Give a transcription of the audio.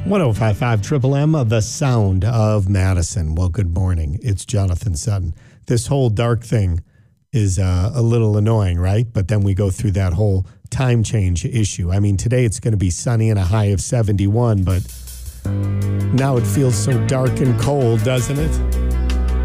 105.5 Triple M, the sound of Madison. Well, good morning. It's Jonathan Sutton. This whole dark thing is a little annoying, right? But then we go through that whole time change issue. I mean, today it's going to be sunny and a high of 71, but now it feels so dark and cold, doesn't it?